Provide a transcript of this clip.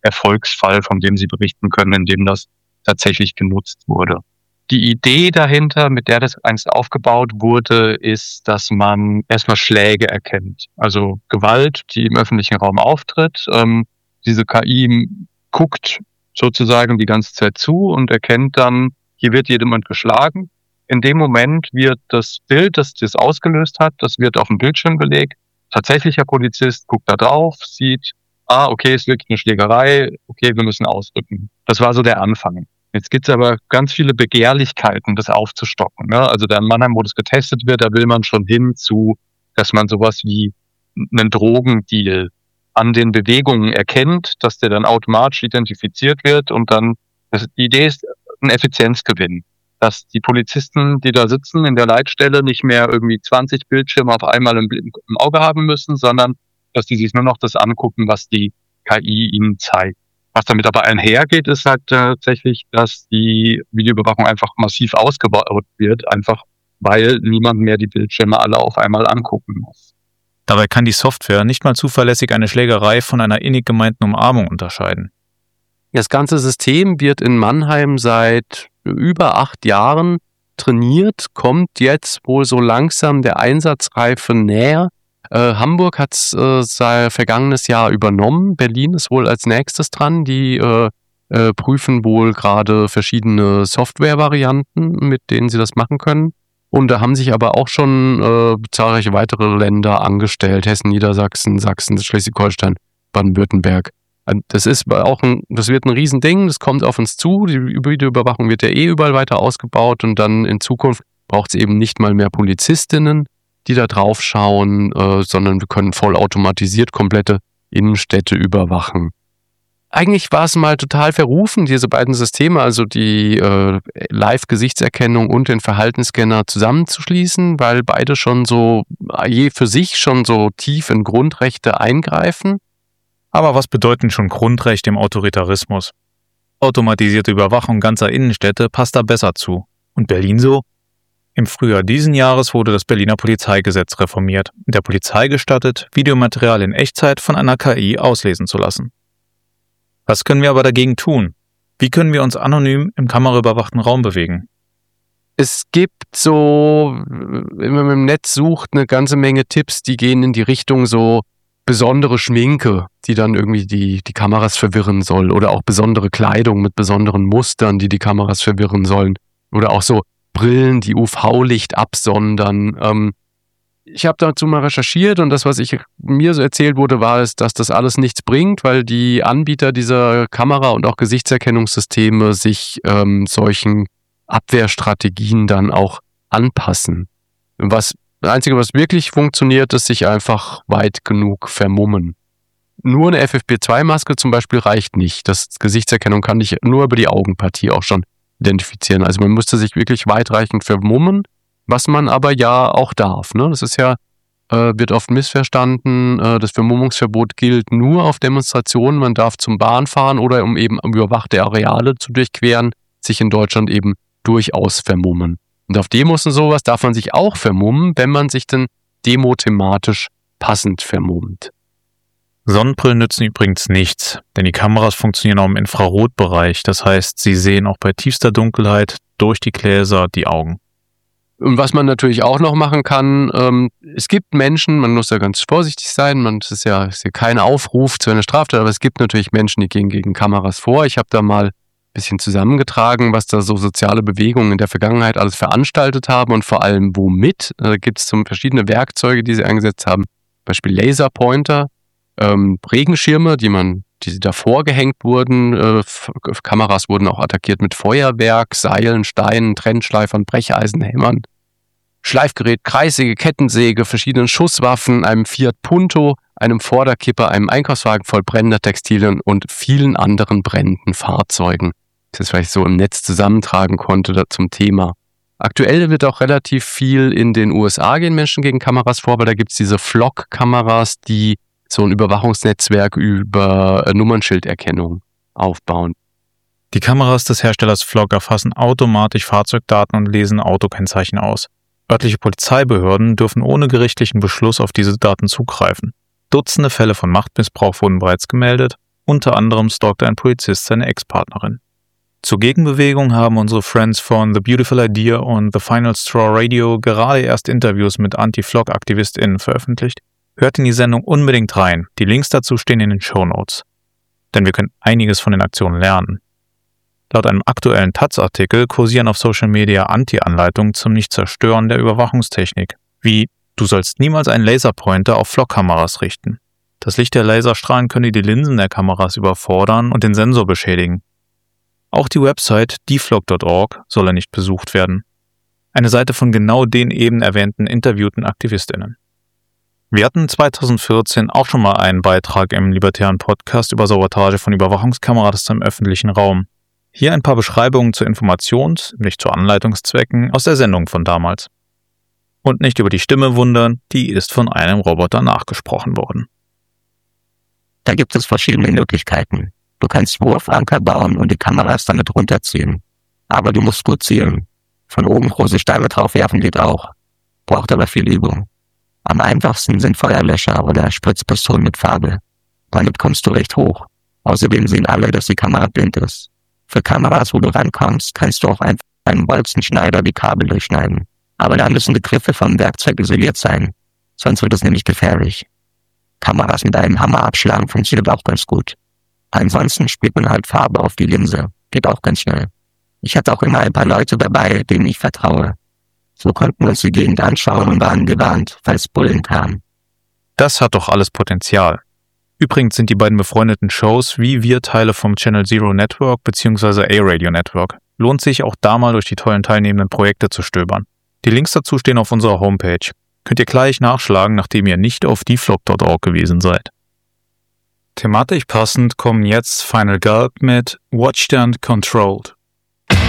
Erfolgsfall, von dem sie berichten können, in dem das tatsächlich genutzt wurde. Die Idee dahinter, mit der das einst aufgebaut wurde, ist, dass man erstmal Schläge erkennt. Also Gewalt, die im öffentlichen Raum auftritt. Diese KI guckt sozusagen die ganze Zeit zu und erkennt dann, hier wird jemand geschlagen. In dem Moment wird das Bild, das das ausgelöst hat, das wird auf dem Bildschirm gelegt. Tatsächlicher Polizist guckt da drauf, sieht, okay, es ist wirklich eine Schlägerei, okay, wir müssen ausrücken. Das war so der Anfang. Jetzt gibt's aber ganz viele Begehrlichkeiten, das aufzustocken, ne? Also da in Mannheim, wo das getestet wird, da will man schon hin zu, dass man sowas wie einen Drogendeal an den Bewegungen erkennt, dass der dann automatisch identifiziert wird und dann, die Idee ist ein Effizienzgewinn. Dass die Polizisten, die da sitzen in der Leitstelle, nicht mehr irgendwie 20 Bildschirme auf einmal im Auge haben müssen, sondern dass die sich nur noch das angucken, was die KI ihnen zeigt. Was damit aber einhergeht, ist halt tatsächlich, dass die Videoüberwachung einfach massiv ausgebaut wird, einfach weil niemand mehr die Bildschirme alle auf einmal angucken muss. Dabei kann die Software nicht mal zuverlässig eine Schlägerei von einer innig gemeinten Umarmung unterscheiden. Das ganze System wird in Mannheim seit über 8 Jahren trainiert, kommt jetzt wohl so langsam der Einsatzreife näher. Hamburg hat es vergangenes Jahr übernommen. Berlin ist wohl als nächstes dran. Die prüfen wohl gerade verschiedene Software-Varianten, mit denen sie das machen können. Und da haben sich aber auch schon zahlreiche weitere Länder angestellt. Hessen, Niedersachsen, Sachsen, Schleswig-Holstein, Baden-Württemberg. Das wird ein Riesending, das kommt auf uns zu. Die Videoüberwachung wird ja überall weiter ausgebaut und dann in Zukunft braucht es eben nicht mal mehr Polizistinnen, die da drauf schauen, sondern wir können vollautomatisiert komplette Innenstädte überwachen. Eigentlich war es mal total verrufen, diese beiden Systeme, also die Live-Gesichtserkennung und den Verhaltensscanner zusammenzuschließen, weil beide schon so, je für sich schon so tief in Grundrechte eingreifen. Aber was bedeuten schon Grundrechte im Autoritarismus? Automatisierte Überwachung ganzer Innenstädte passt da besser zu. Und Berlin so? Im Frühjahr diesen Jahres wurde das Berliner Polizeigesetz reformiert und der Polizei gestattet, Videomaterial in Echtzeit von einer KI auslesen zu lassen. Was können wir aber dagegen tun? Wie können wir uns anonym im kameraüberwachten Raum bewegen? Es gibt so, wenn man im Netz sucht, eine ganze Menge Tipps, die gehen in die Richtung so besondere Schminke, die dann irgendwie die Kameras verwirren soll, oder auch besondere Kleidung mit besonderen Mustern, die Kameras verwirren sollen, oder auch so Brillen, die UV-Licht absondern. Ich habe dazu mal recherchiert und das, was mir so erzählt wurde, war es, dass das alles nichts bringt, weil die Anbieter dieser Kamera- und auch Gesichtserkennungssysteme sich solchen Abwehrstrategien dann auch anpassen. Das Einzige, was wirklich funktioniert, ist sich einfach weit genug vermummen. Nur eine FFP2-Maske zum Beispiel reicht nicht. Das Gesichtserkennung kann dich nur über die Augenpartie auch schon identifizieren. Also man müsste sich wirklich weitreichend vermummen, was man aber ja auch darf. Ne? Das ist ja, wird oft missverstanden. Das Vermummungsverbot gilt nur auf Demonstrationen. Man darf zum Bahnfahren oder um eben überwachte Areale zu durchqueren, sich in Deutschland eben durchaus vermummen. Und auf Demos und sowas darf man sich auch vermummen, wenn man sich dann demothematisch passend vermummt. Sonnenbrillen nützen übrigens nichts, denn die Kameras funktionieren auch im Infrarotbereich. Das heißt, sie sehen auch bei tiefster Dunkelheit durch die Gläser die Augen. Und was man natürlich auch noch machen kann, es gibt Menschen, man muss da ganz vorsichtig sein, es ist ja kein Aufruf zu einer Straftat, aber es gibt natürlich Menschen, die gehen gegen Kameras vor. Ich habe da mal ein bisschen zusammengetragen, was da so soziale Bewegungen in der Vergangenheit alles veranstaltet haben und vor allem womit. Da gibt es verschiedene Werkzeuge, die sie eingesetzt haben, Beispiel Laserpointer, Regenschirme, die davor gehängt wurden. Kameras wurden auch attackiert mit Feuerwerk, Seilen, Steinen, Trennschleifern, Brecheisen, Hämmern, Schleifgerät, Kreissäge, Kettensäge, verschiedenen Schusswaffen, einem Fiat Punto, einem Vorderkipper, einem Einkaufswagen voll brennender Textilien und vielen anderen brennenden Fahrzeugen. Das ich vielleicht so im Netz zusammentragen konnte zum Thema. Aktuell wird auch relativ viel in den USA gehen Menschen gegen Kameras vor, weil da gibt es diese Flock-Kameras, die so ein Überwachungsnetzwerk über Nummernschilderkennung aufbauen. Die Kameras des Herstellers Flock erfassen automatisch Fahrzeugdaten und lesen Autokennzeichen aus. Örtliche Polizeibehörden dürfen ohne gerichtlichen Beschluss auf diese Daten zugreifen. Dutzende Fälle von Machtmissbrauch wurden bereits gemeldet Unter anderem stalkte ein Polizist seine Ex-Partnerin. Zur Gegenbewegung haben unsere Friends von The Beautiful Idea und The Final Straw Radio gerade erst Interviews mit Anti-Flock-AktivistInnen veröffentlicht. Hört in die Sendung unbedingt rein. Die Links dazu stehen in den Shownotes. Denn wir können einiges von den Aktionen lernen. Laut einem aktuellen Taz-Artikel kursieren auf Social Media Anti-Anleitungen zum Nicht-Zerstören der Überwachungstechnik, wie du sollst niemals einen Laserpointer auf Flockkameras richten. Das Licht der Laserstrahlen könne die Linsen der Kameras überfordern und den Sensor beschädigen. Auch die Website deflock.org solle nicht besucht werden. Eine Seite von genau den eben erwähnten interviewten AktivistInnen. Wir hatten 2014 auch schon mal einen Beitrag im libertären Podcast über Sabotage von Überwachungskameras im öffentlichen Raum. Hier ein paar Beschreibungen zu Informations-, nicht zu Anleitungszwecken, aus der Sendung von damals. Und nicht über die Stimme wundern, die ist von einem Roboter nachgesprochen worden. Da gibt es verschiedene Möglichkeiten. Du kannst Wurfanker bauen und die Kameras damit runterziehen. Aber du musst gut zielen. Von oben große Steine drauf werfen geht auch. Braucht aber viel Übung. Am einfachsten sind Feuerlöscher oder Spritzpistolen mit Farbe. Damit kommst du recht hoch. Außerdem sehen alle, dass die Kamera blind ist. Für Kameras, wo du rankommst, kannst du auch einfach einen Bolzenschneider die Kabel durchschneiden. Aber da müssen die Griffe vom Werkzeug isoliert sein. Sonst wird es nämlich gefährlich. Kameras mit einem Hammer abschlagen funktioniert auch ganz gut. Ansonsten spielt man halt Farbe auf die Linse. Geht auch ganz schnell. Ich hatte auch immer ein paar Leute dabei, denen ich vertraue. So konnten wir uns die Gegend anschauen und waren gewarnt, falls Bullen kamen. Das hat doch alles Potenzial. Übrigens sind die beiden befreundeten Shows wie wir Teile vom Channel Zero Network bzw. A-Radio Network. Lohnt sich auch da mal durch die tollen teilnehmenden Projekte zu stöbern. Die Links dazu stehen auf unserer Homepage. Könnt ihr gleich nachschlagen, nachdem ihr nicht auf deflock.org gewesen seid. Thematisch passend kommen jetzt Final Gulp mit Watched and Controlled.